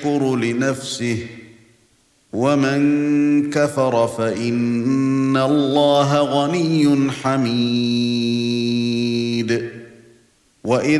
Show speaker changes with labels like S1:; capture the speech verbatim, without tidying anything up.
S1: يشكر لنفسه ومن كفر فإن الله غني حميد. وإذ